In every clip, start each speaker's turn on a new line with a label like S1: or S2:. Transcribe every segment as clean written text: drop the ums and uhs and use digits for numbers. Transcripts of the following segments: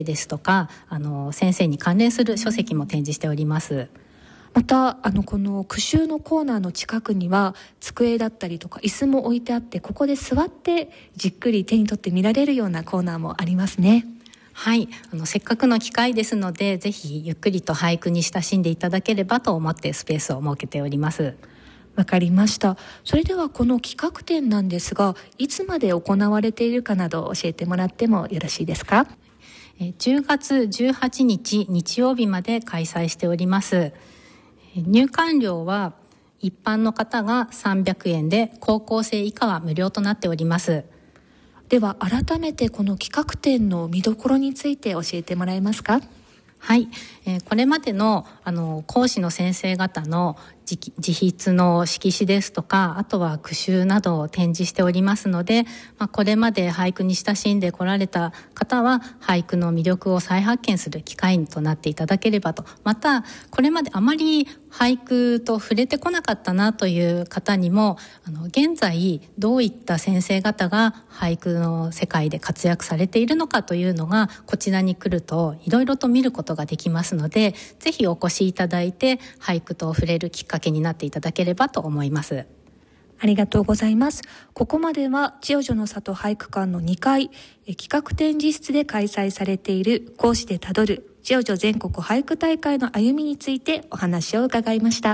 S1: ですとか先生に関連する書籍も展示しております。
S2: またこの句集のコーナーの近くには机だったりとか椅子も置いてあって、ここで座ってじっくり手に取って見られるようなコーナーもありますね。
S1: はい、せっかくの機会ですので、ぜひゆっくりと俳句に親しんでいただければと思ってスペースを設けております。
S2: わかりました。それではこの企画展なんですが、いつまで行われているかなど教えてもらってもよろしいですか？
S1: 10月18日日曜日まで開催しております。入館料は一般の方が300円で、高校生以下は無料となっております。
S2: では改めてこの企画展の見どころについて教えてもらえますか？
S1: はい、これまでの講師の先生方の自筆の色紙ですとか、あとは句集などを展示しておりますので、これまで俳句に親しんでこられた方は俳句の魅力を再発見する機会となっていただければと、またこれまであまり俳句と触れてこなかったなという方にも、現在どういった先生方が俳句の世界で活躍されているのかというのが、こちらに来るといろいろと見ることができますので、ぜひお越しいただいて俳句と触れるきっかけになっていただければと思います。
S2: ありがとうございます。ここまでは千代女の里俳句館の2階企画展示室で開催されている講師でたどる千代女全国俳句大会の歩みについてお話を伺いました。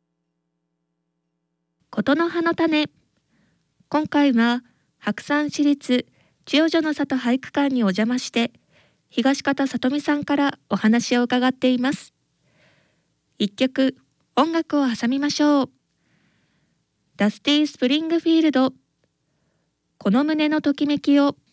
S2: 琴の葉の種、今回は白山市立千代女の里俳句館にお邪魔して、東方さとみさんからお話を伺っています。一曲音楽を挟みましょう。ダスティ・スプリングフィールド、この胸のときめきを。